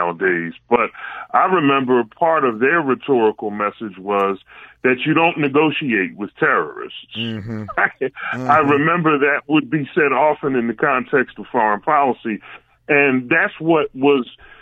nowadays. But I remember part of their rhetorical message was that you don't negotiate with terrorists. Mm-hmm. I remember that would be said often in the context of foreign policy. And that's what was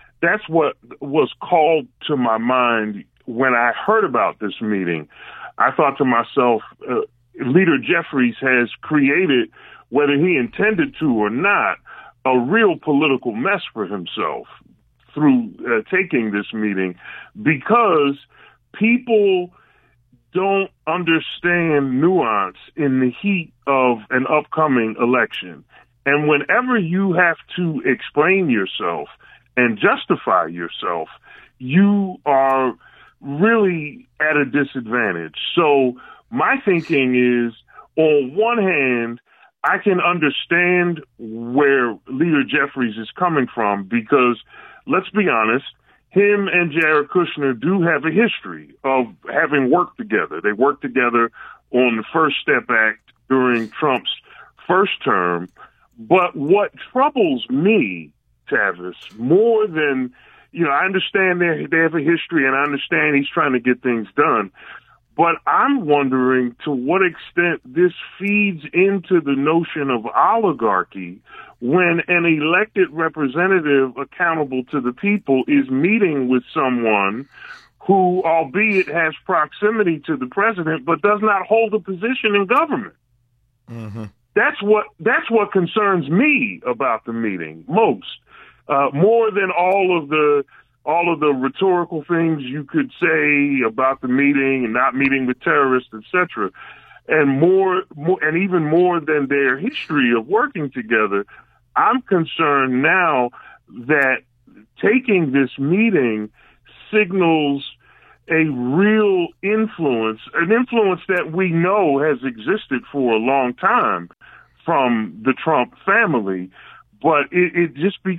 called to my mind when I heard about this meeting. I thought to myself, Leader Jeffries has created, whether he intended to or not, a real political mess for himself through taking this meeting, because people don't understand nuance in the heat of an upcoming election. And whenever you have to explain yourself and justify yourself, you are really at a disadvantage. So my thinking is, on one hand, I can understand where Leader Jeffries is coming from, because let's be honest, him and Jared Kushner do have a history of having worked together. They worked together on the First Step Act during Trump's first term. But what troubles me, Tavis, more than, I understand they have a history, and I understand he's trying to get things done. But I'm wondering to what extent this feeds into the notion of oligarchy when an elected representative accountable to the people is meeting with someone who, albeit has proximity to the president, but does not hold a position in government. Mm-hmm. That's what concerns me about the meeting most, more than all of the rhetorical things you could say about the meeting and not meeting with terrorists, etc., and and even more than their history of working together. I'm concerned now that taking this meeting signals a real influence, an influence that we know has existed for a long time from the Trump family, but it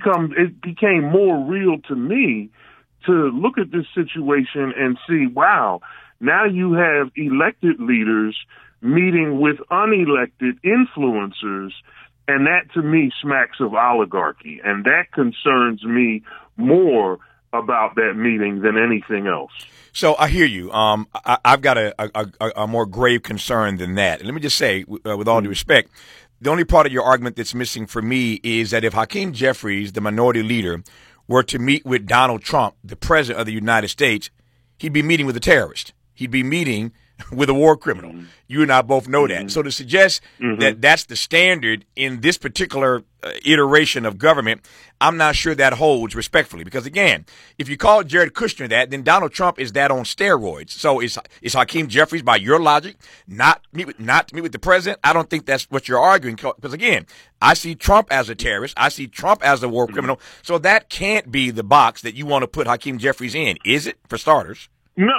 became more real to me to look at this situation and see, wow, now you have elected leaders meeting with unelected influencers, and that to me smacks of oligarchy, and that concerns me more about that meeting than anything else. So I hear you. I've got a more grave concern than that. And let me just say, with all due respect, the only part of your argument that's missing for me is that if Hakeem Jeffries, the minority leader, were to meet with Donald Trump, the president of the United States, he'd be meeting with a terrorist. He'd be meeting with a war criminal. Mm-hmm. You and I both know that. So to suggest that that's the standard in this particular iteration of government, I'm not sure that holds respectfully. Because again, if you call Jared Kushner that, then Donald Trump is that on steroids. So is Hakeem Jeffries, by your logic, not to meet with the president? I don't think that's what you're arguing. Because again, I see Trump as a terrorist. I see Trump as a war criminal. So that can't be the box that you want to put Hakeem Jeffries in, is it? For starters.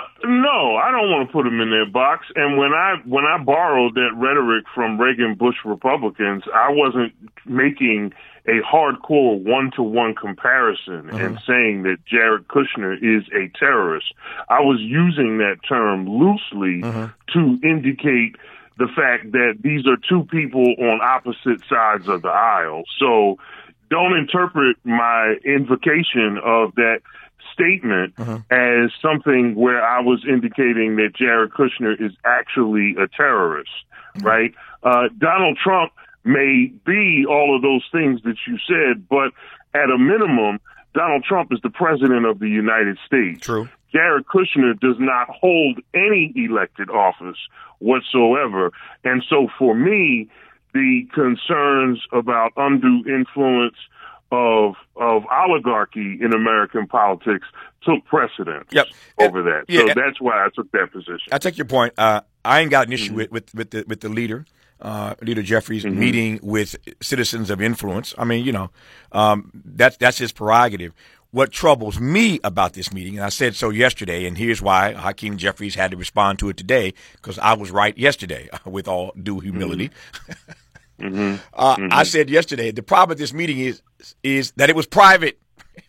No, I don't want to put him in their box. And when I borrowed that rhetoric from Reagan-Bush Republicans, I wasn't making a hardcore one-to-one comparison and saying that Jared Kushner is a terrorist. I was using that term loosely to indicate the fact that these are two people on opposite sides of the aisle. So don't interpret my invocation of that statement as something where I was indicating that Jared Kushner is actually a terrorist, right? Donald Trump may be all of those things that you said, but at a minimum, Donald Trump is the president of the United States. True. Jared Kushner does not hold any elected office whatsoever. And so for me, the concerns about undue influence of oligarchy in American politics took precedence over that. So that's why I took that position. I take your point. I ain't got an issue with the leader, Leader Jeffries, meeting with citizens of influence. I mean, that's his prerogative. What troubles me about this meeting, and I said so yesterday, and here's why Hakeem Jeffries had to respond to it today, because I was right yesterday, with all due humility. I said yesterday, the problem with this meeting is that it was private.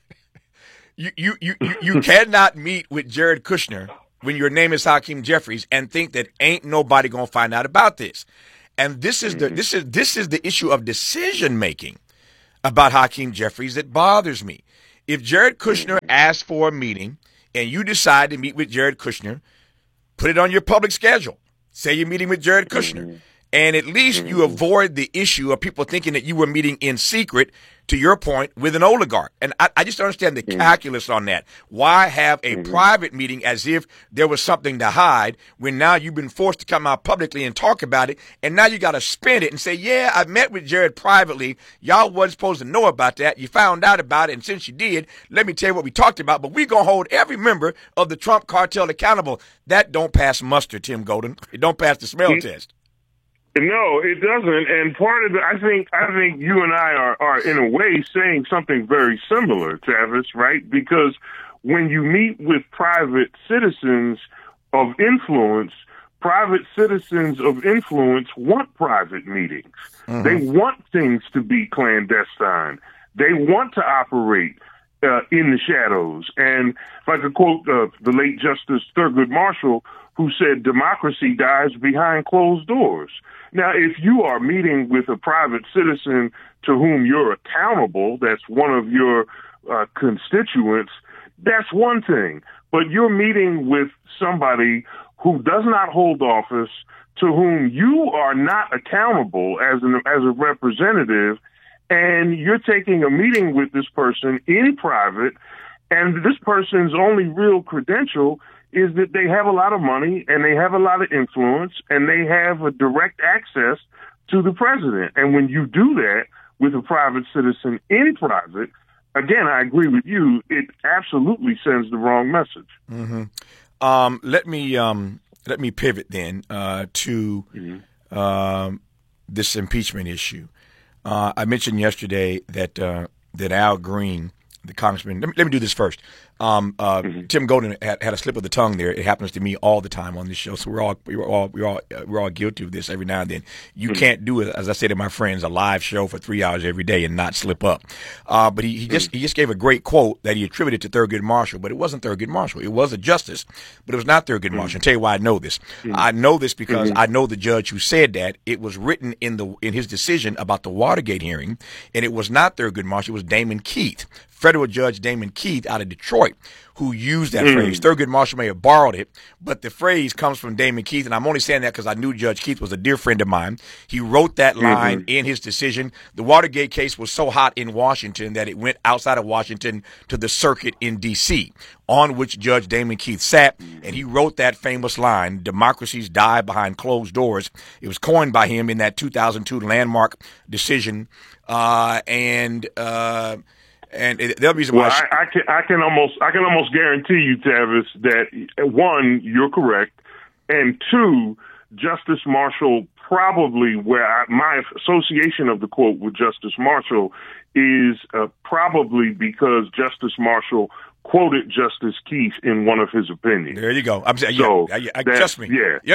You cannot meet with Jared Kushner when your name is Hakeem Jeffries and think that ain't nobody gonna find out about this. And this is the issue of decision making about Hakeem Jeffries that bothers me. If Jared Kushner asks for a meeting and you decide to meet with Jared Kushner, put it on your public schedule. Say you're meeting with Jared Kushner. And at least you avoid the issue of people thinking that you were meeting in secret, to your point, with an oligarch. And I just don't understand the calculus on that. Why have a private meeting as if there was something to hide when now you've been forced to come out publicly and talk about it, and now you got to spin it and say, yeah, I met with Jared privately. Y'all wasn't supposed to know about that. You found out about it, and since you did, let me tell you what we talked about, but we're going to hold every member of the Trump cartel accountable. That don't pass muster, Tim Golden. It don't pass the smell test. No, it doesn't. And part of I think you and I are in a way saying something very similar, Travis, right? Because when you meet with private citizens of influence want private meetings. They want things to be clandestine. They want to operate in the shadows. And if I could quote the late Justice Thurgood Marshall, who said, democracy dies behind closed doors. Now, if you are meeting with a private citizen to whom you're accountable, that's one of your constituents, that's one thing. But you're meeting with somebody who does not hold office, to whom you are not accountable as a representative, and you're taking a meeting with this person in private, and this person's only real credential is that they have a lot of money and they have a lot of influence and they have a direct access to the president. And when you do that with a private citizen in private, again, I agree with you, it absolutely sends the wrong message. Let me pivot then to this impeachment issue. I mentioned yesterday that Al Green, the congressman. Let me do this first. Tim Golden had a slip of the tongue there. It happens to me all the time on this show, so we're all guilty of this every now and then. You can't do it, as I say to my friends, a live show for 3 hours every day and not slip up. But he just gave a great quote that he attributed to Thurgood Marshall, but it wasn't Thurgood Marshall. It was a justice, but it was not Thurgood Marshall. I'll tell you why I know this. I know this because I know the judge who said that. It was written in his decision about the Watergate hearing, and it was not Thurgood Marshall. It was Damon Keith, federal judge Damon Keith out of Detroit, who used that phrase. Thurgood Marshall may have borrowed it, but the phrase comes from Damon Keith, and I'm only saying that because I knew Judge Keith was a dear friend of mine. He wrote that line in his decision. The Watergate case was so hot in Washington that it went outside of Washington to the circuit in D.C., on which Judge Damon Keith sat, and he wrote that famous line, "Democracies die behind closed doors." It was coined by him in that 2002 landmark decision, and the other reason why I can almost guarantee you, Tavis, that one, you're correct, and two, Justice Marshall probably, my association of the quote with Justice Marshall is probably because Justice Marshall quoted Justice Keith in one of his opinions. There you go. I'm saying, trust me.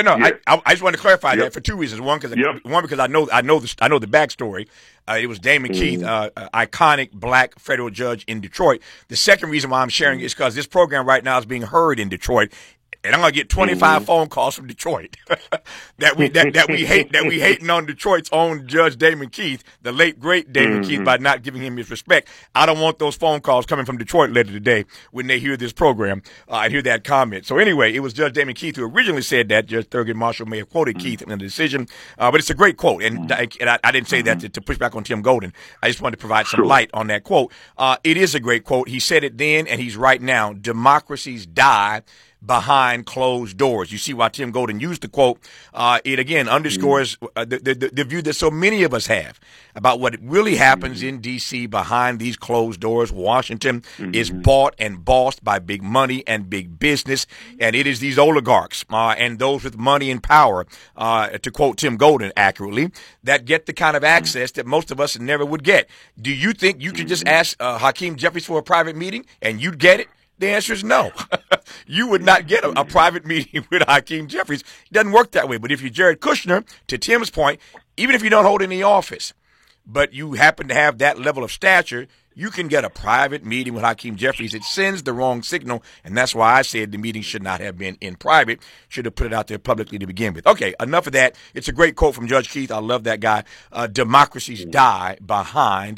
I just want to clarify that for two reasons. One, because I know the backstory. It was Damon Keith, iconic black federal judge in Detroit. The second reason why I'm sharing it is because this program right now is being heard in Detroit. And I'm gonna get 25 phone calls from Detroit that we hating on Detroit's own Judge Damon Keith, the late great Damon Keith, by not giving him his respect. I don't want those phone calls coming from Detroit later today when they hear this program and hear that comment. So anyway, it was Judge Damon Keith who originally said that. Judge Thurgood Marshall may have quoted Keith in the decision, but it's a great quote, and I didn't say that to push back on Tim Golden. I just wanted to provide some light on that quote. It is a great quote. He said it then, and he's right now. Democracies die behind closed doors. You see why Tim Golden used the quote. It again underscores the view that so many of us have about what really happens in D.C. behind these closed doors. Washington is bought and bossed by big money and big business, and it is these oligarchs and those with money and power, to quote Tim Golden accurately, that get the kind of access that most of us never would get. Do you think you could just ask Hakeem Jeffries for a private meeting and you'd get it? The answer is no. You would not get a private meeting with Hakeem Jeffries. It doesn't work that way. But if you're Jared Kushner, to Tim's point, even if you don't hold any office, but you happen to have that level of stature, you can get a private meeting with Hakeem Jeffries. It sends the wrong signal, and that's why I said the meeting should not have been in private, should have put it out there publicly to begin with. Okay, enough of that. It's a great quote from Judge Keith. I love that guy. Democracies die behind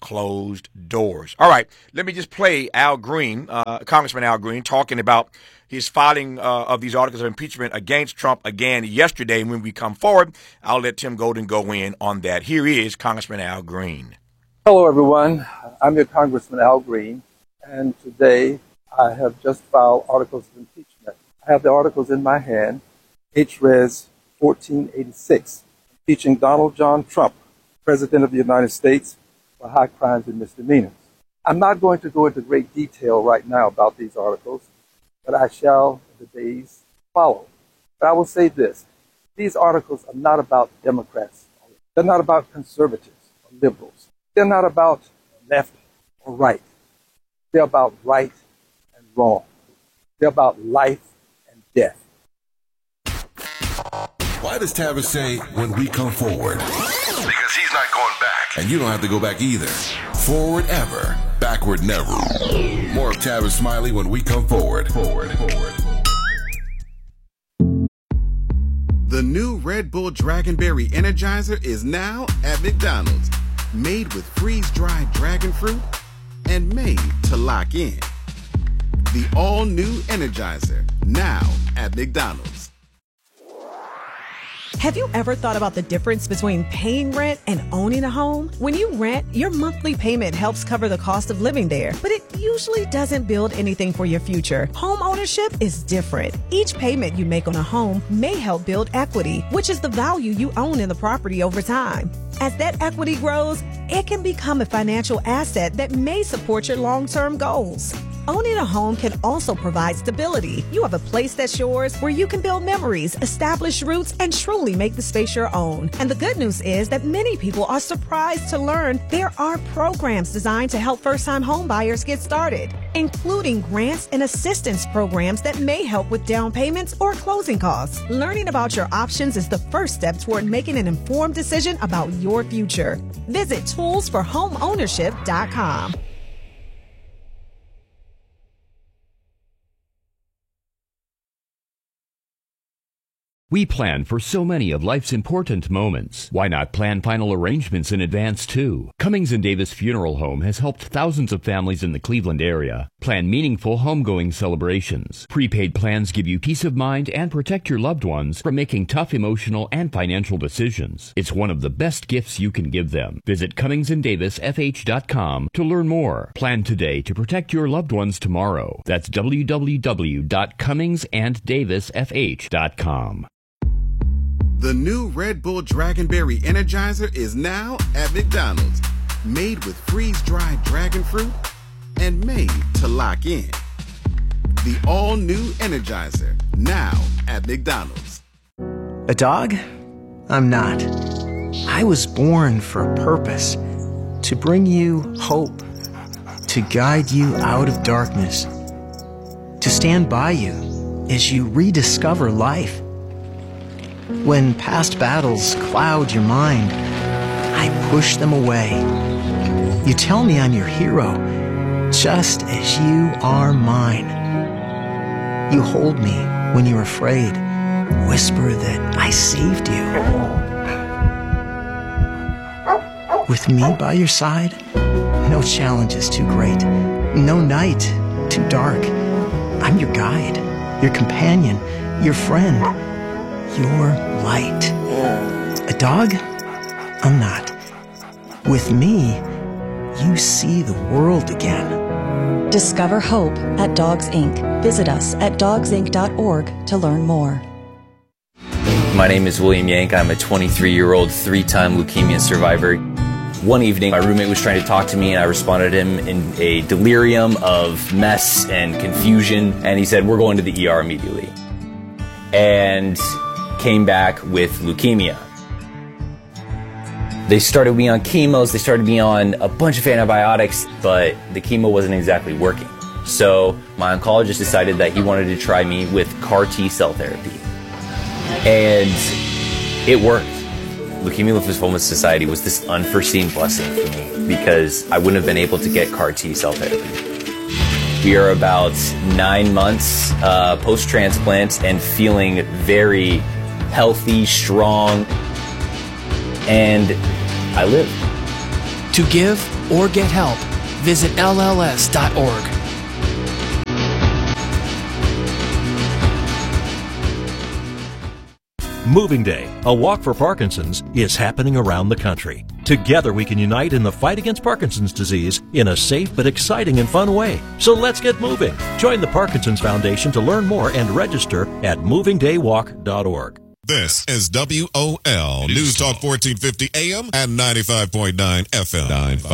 closed doors. All right, let me just play Al Green, Congressman Al Green, talking about his filing of these articles of impeachment against Trump again yesterday. When we come forward, I'll let Tim Golden go in on that. Here is Congressman Al Green. Hello, everyone. I'm your Congressman Al Green, and today I have just filed articles of impeachment. I have the articles in my hand, H-Res 1486, impeaching Donald John Trump, President of the United States, for high crimes and misdemeanors. I'm not going to go into great detail right now about these articles, but I shall in the days follow. But I will say this. These articles are not about Democrats. They're not about conservatives or liberals. They're not about left or right. They're about right and wrong. They're about life and death. Why does Tavis say, when we come forward? Because he's not going back. And you don't have to go back either. Forward ever, backward never. More of Tavis Smiley when we come forward. The new Red Bull Dragonberry Energizer is now at McDonald's. Made with freeze-dried dragon fruit and made to lock in. The all-new Energizer, now at McDonald's. Have you ever thought about the difference between paying rent and owning a home? When you rent, your monthly payment helps cover the cost of living there, but it usually doesn't build anything for your future. Home ownership is different. Each payment you make on a home may help build equity, which is the value you own in the property over time. As that equity grows, it can become a financial asset that may support your long-term goals. Owning a home can also provide stability. You have a place that's yours where you can build memories, establish roots, and truly make the space your own. And the good news is that many people are surprised to learn there are programs designed to help first-time home buyers get started, including grants and assistance programs that may help with down payments or closing costs. Learning about your options is the first step toward making an informed decision about your future. Visit toolsforhomeownership.com. We plan for so many of life's important moments. Why not plan final arrangements in advance, too? Cummings & Davis Funeral Home has helped thousands of families in the Cleveland area plan meaningful homegoing celebrations. Prepaid plans give you peace of mind and protect your loved ones from making tough emotional and financial decisions. It's one of the best gifts you can give them. Visit CummingsandDavisFH.com to learn more. Plan today to protect your loved ones tomorrow. That's www.CummingsandDavisFH.com. The new Red Bull Dragonberry Energizer is now at McDonald's. Made with freeze-dried dragon fruit and made to lock in. The all-new Energizer, now at McDonald's. A dog? I'm not. I was born for a purpose. To bring you hope. To guide you out of darkness. To stand by you as you rediscover life. When past battles cloud your mind, I push them away. You tell me I'm your hero, just as you are mine. You hold me when you're afraid, whisper that I saved you. With me by your side, no challenge is too great, no night too dark. I'm your guide, your companion, your friend. Your light. A dog? I'm not. With me, you see the world again. Discover hope at Dogs Inc. Visit us at dogsinc.org to learn more. My name is William Yank. I'm a 23-year-old, 3-time leukemia survivor. One evening, my roommate was trying to talk to me, and I responded to him in a delirium of mess and confusion, and he said, "We're going to the ER immediately." And came back with leukemia. They started me on chemos, they started me on a bunch of antibiotics, but the chemo wasn't exactly working. So my oncologist decided that he wanted to try me with CAR T-cell therapy. And it worked. Leukemia Lymphoma Society was this unforeseen blessing for me because I wouldn't have been able to get CAR T-cell therapy. We are about 9 months post-transplant and feeling very healthy, strong, and I live. To give or get help, visit LLS.org. Moving Day, a walk for Parkinson's, is happening around the country. Together we can unite in the fight against Parkinson's disease in a safe but exciting and fun way. So let's get moving. Join the Parkinson's Foundation to learn more and register at movingdaywalk.org. This is WOL News Talk 1450 AM and 95.9 FM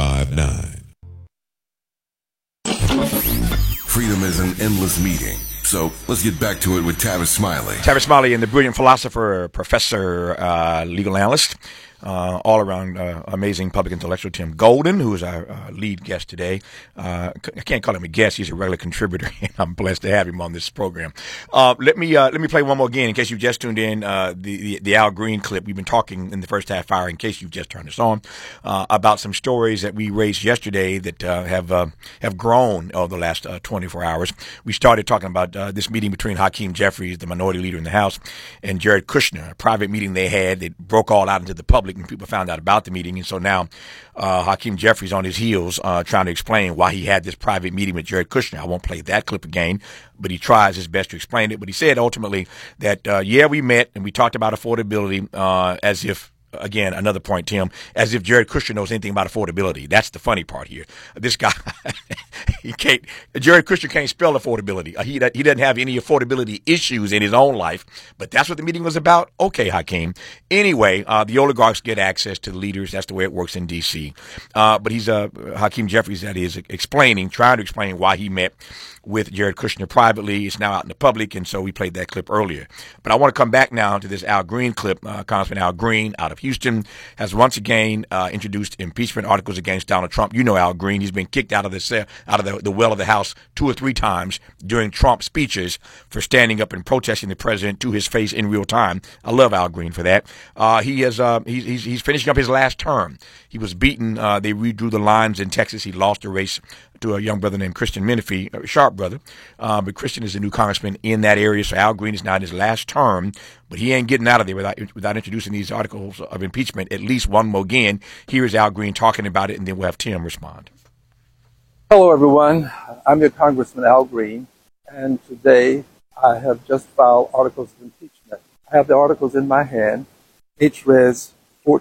959. Freedom is an endless meeting. So let's get back to it with Tavis Smiley. Tavis Smiley and the brilliant philosopher, professor, legal analyst, all around amazing public intellectual Tim Golden, who is our lead guest today. I can't call him a guest; he's a regular contributor, and I'm blessed to have him on this program. Let me play one more again in case you've just tuned in. The Al Green clip. We've been talking in the first half hour, in case you've just turned us on, about some stories that we raised yesterday that have grown over the last 24 hours. We started talking about this meeting between Hakeem Jeffries, the minority leader in the House, and Jared Kushner, a private meeting they had that broke all out into the public, and people found out about the meeting. And so now Hakeem Jeffries on his heels trying to explain why he had this private meeting with Jared Kushner. I won't play that clip again, but he tries his best to explain it. But he said ultimately that, we met and we talked about affordability as if, again, another point, Tim, as if Jared Kushner knows anything about affordability. That's the funny part here. This guy, Jared Kushner can't spell affordability. He doesn't have any affordability issues in his own life, but that's what the meeting was about. Okay, Hakeem. Anyway, the oligarchs get access to the leaders. That's the way it works in D.C. But he's, Hakeem Jeffries, that is, trying to explain why he met with Jared Kushner privately. It's now out in the public, and so we played that clip earlier. But I want to come back now to this Al Green clip. Congressman Al Green out of Houston has once again introduced impeachment articles against Donald Trump. You know Al Green. He's been kicked out of the well of the House 2 or 3 times during Trump speeches for standing up and protesting the president to his face in real time. I love Al Green for that. He's finishing up his last term. He was beaten. They redrew the lines in Texas. He lost a race to a young brother named Christian Menifee, a sharp brother. But Christian is the new congressman in that area, so Al Green is now in his last term. But he ain't getting out of there without introducing these articles of impeachment at least one more again. Here is Al Green talking about it, and then we'll have Tim respond. Hello, everyone. I'm your Congressman Al Green, and today I have just filed articles of impeachment. I have the articles in my hand, HRES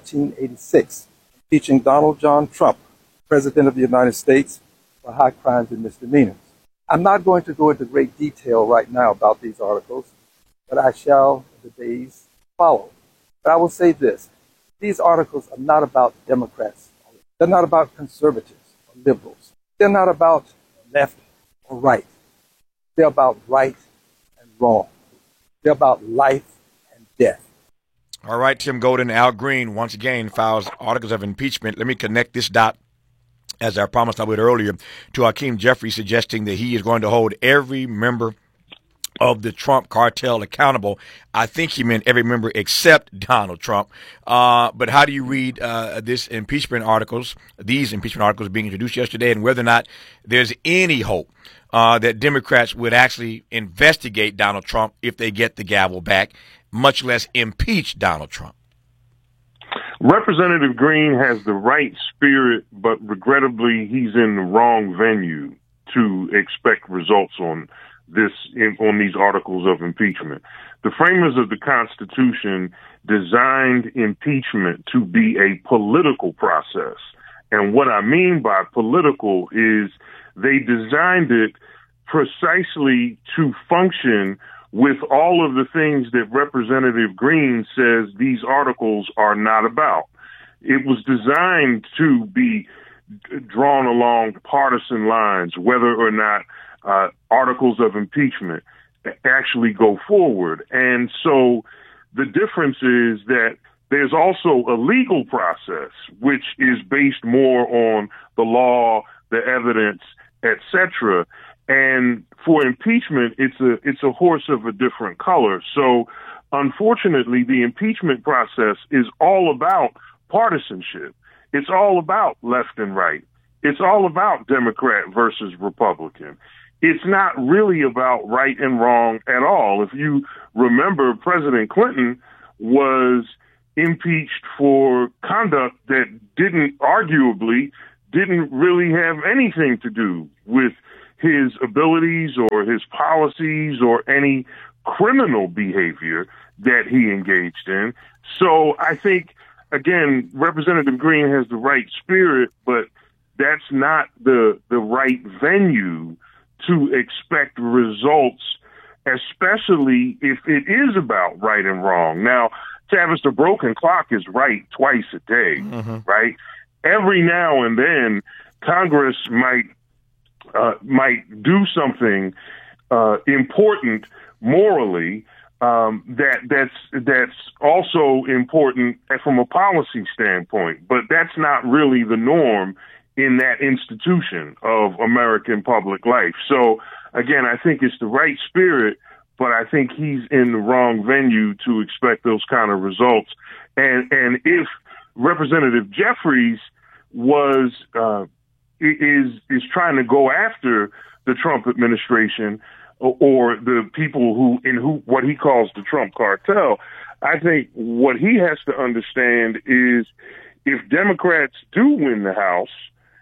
1486, impeaching Donald John Trump, President of the United States, for high crimes and misdemeanors. I'm not going to go into great detail right now about these articles, but I shall in the days follow. But I will say this. These articles are not about Democrats. They're not about conservatives or liberals. They're not about left or right. They're about right and wrong. They're about life and death. All right, Tim Golden, Al Green once again files articles of impeachment. Let me connect this dot, as I promised I would earlier, to Hakeem Jeffries, suggesting that he is going to hold every member of the Trump cartel accountable. I think he meant every member except Donald Trump. But how do you read these impeachment articles being introduced yesterday, and whether or not there's any hope that Democrats would actually investigate Donald Trump if they get the gavel back, much less impeach Donald Trump? Representative Green has the right spirit, but regrettably, he's in the wrong venue to expect results on these articles of impeachment. The framers of the Constitution designed impeachment to be a political process. And what I mean by political is they designed it precisely to function with all of the things that Representative Green says these articles are not about. It was designed to be drawn along partisan lines, whether or not articles of impeachment actually go forward. And so the difference is that there's also a legal process, which is based more on the law, the evidence, etc. And for impeachment, it's a horse of a different color. So unfortunately, the impeachment process is all about partisanship. It's all about left and right. It's all about Democrat versus Republican. It's not really about right and wrong at all. If you remember, President Clinton was impeached for conduct that didn't really have anything to do with his abilities or his policies or any criminal behavior that he engaged in. So I think, again, Representative Green has the right spirit, but that's not the right venue to expect results, especially if it is about right and wrong. Now, Tavis, the broken clock is right twice a day, right? Every now and then, Congress might do something important morally that's also important from a policy standpoint, but that's not really the norm in that institution of American public life. So again, I think it's the right spirit, but I think he's in the wrong venue to expect those kind of results. And if Representative Jeffries is trying to go after the Trump administration or the people who what he calls the Trump cartel, I think what he has to understand is if Democrats do win the House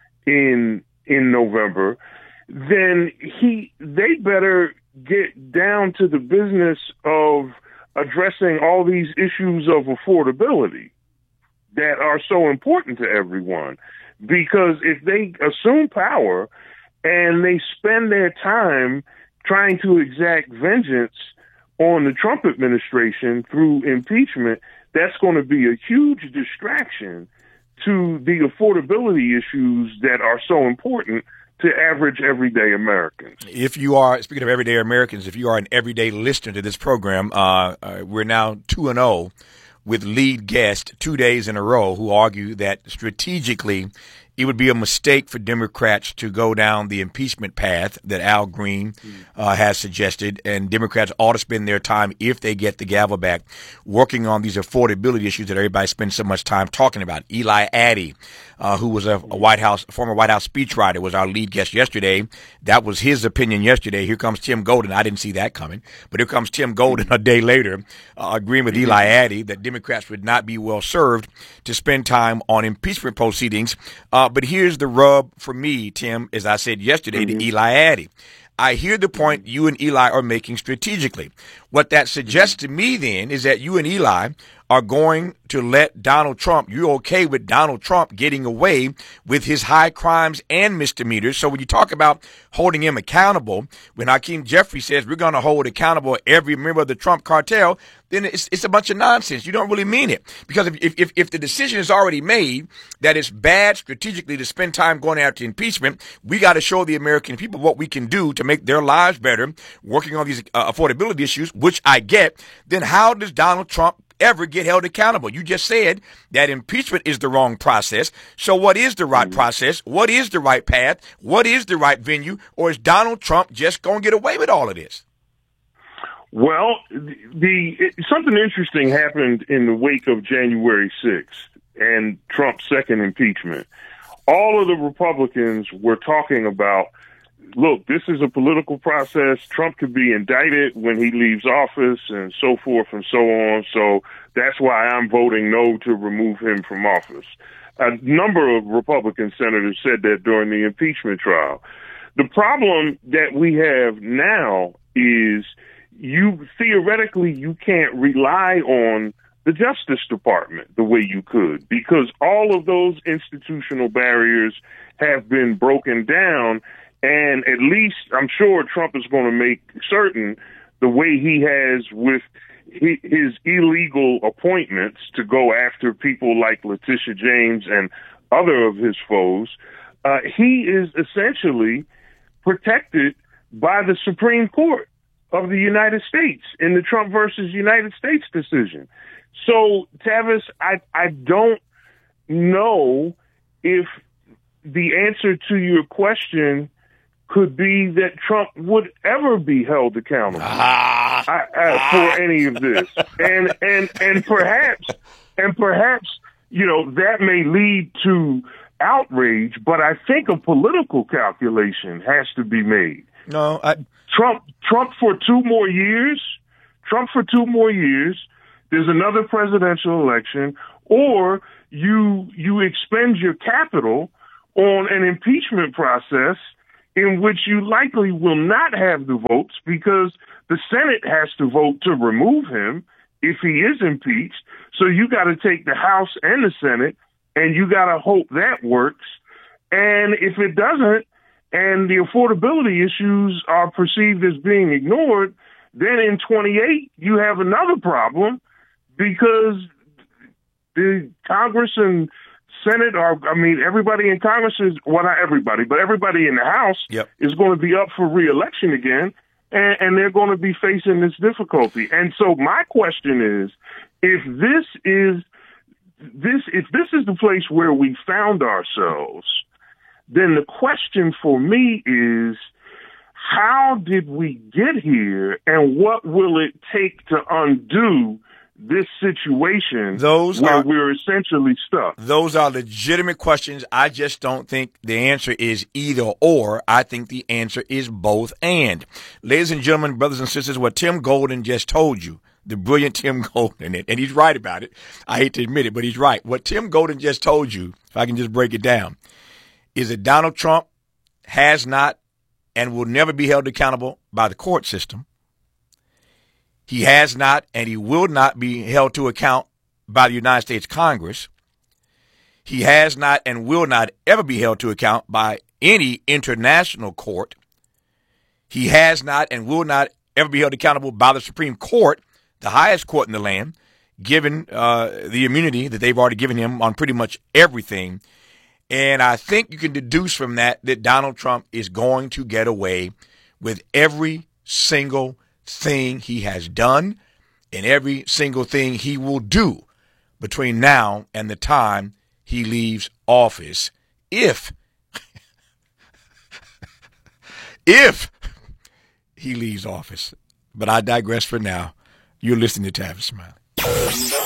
in November, then they better get down to the business of addressing all these issues of affordability that are so important to everyone. Because if they assume power and they spend their time trying to exact vengeance on the Trump administration through impeachment, that's going to be a huge distraction to the affordability issues that are so important to average everyday Americans. If you are, speaking of everyday Americans, if you are an everyday listener to this program, we're now 2-0 with lead guests 2 days in a row who argue that strategically it would be a mistake for Democrats to go down the impeachment path that Al Green has suggested, and Democrats ought to spend their time, if they get the gavel back, working on these affordability issues that everybody spends so much time talking about. Eli Addy, who was a former White House speechwriter, was our lead guest yesterday. That was his opinion yesterday. Here comes Tim Golden. I didn't see that coming, but here comes Tim Golden a day later, agreeing with Eli Addy that Democrats would not be well served to spend time on impeachment proceedings. But here's the rub for me, Tim, as I said yesterday to Eli Addy. I hear the point you and Eli are making strategically. What that suggests to me then is that you and Eli are going to let Donald Trump, you're okay with Donald Trump getting away with his high crimes and misdemeanors. So when you talk about holding him accountable, when Hakeem Jeffries says we're going to hold accountable every member of the Trump cartel, then it's a bunch of nonsense. You don't really mean it. Because if the decision is already made that it's bad strategically to spend time going after impeachment, we got to show the American people what we can do to make their lives better, working on these affordability issues, which I get. Then how does Donald Trump ever get held accountable? You just said that impeachment is the wrong process. So what is the right process? What is the right path? What is the right venue? Or is Donald Trump just going to get away with all of this? Well, something interesting happened in the wake of January 6th and Trump's second impeachment. All of the Republicans were talking about, look, this is a political process. Trump could be indicted when he leaves office and so forth and so on. So that's why I'm voting no to remove him from office. A number of Republican senators said that during the impeachment trial. The problem that we have now is theoretically you can't rely on the Justice Department the way you could, because all of those institutional barriers have been broken down. And at least I'm sure Trump is going to make certain the way he has with his illegal appointments to go after people like Letitia James and other of his foes. He is essentially protected by the Supreme Court of the United States in the Trump versus United States decision. So, Tavis, I don't know if the answer to your question could be that Trump would ever be held accountable for any of this, and perhaps that may lead to outrage. But I think a political calculation has to be made. No, Trump for 2 more years. Trump for 2 more years. There's another presidential election, or you expend your capital on an impeachment process in which you likely will not have the votes because the Senate has to vote to remove him if he is impeached. So you got to take the House and the Senate, and you got to hope that works. And if it doesn't, and the affordability issues are perceived as being ignored, then in 28, you have another problem because the Congress and Senate everybody in Congress is, well, not everybody, but everybody in the House is going to be up for re-election again, and they're going to be facing this difficulty. And so my question is, if this is the place where we found ourselves, then the question for me is, how did we get here, and what will it take to undo this situation where we're essentially stuck? Those are legitimate questions. I just don't think the answer is either or. I think the answer is both and. Ladies and gentlemen, brothers and sisters, what Tim Golden just told you, the brilliant Tim Golden, and he's right about it. I hate to admit it, but he's right. What Tim Golden just told you, if I can just break it down, is that Donald Trump has not and will never be held accountable by the court system. He has not and he will not be held to account by the United States Congress. He has not and will not ever be held to account by any international court. He has not and will not ever be held accountable by the Supreme Court, the highest court in the land, given the immunity that they've already given him on pretty much everything. And I think you can deduce from that Donald Trump is going to get away with every single thing he has done and every single thing he will do between now and the time he leaves office, if he leaves office. But I digress for now. You're listening to Tavis Smiley.